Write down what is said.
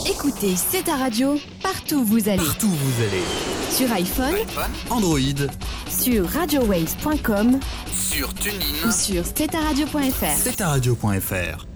Écoutez, c'est ta radio, partout où vous allez. Partout où vous allez. Sur iPhone, Android, sur radiowaves.com, sur TuneIn ou sur steta-radio.fr. steta-radio.fr.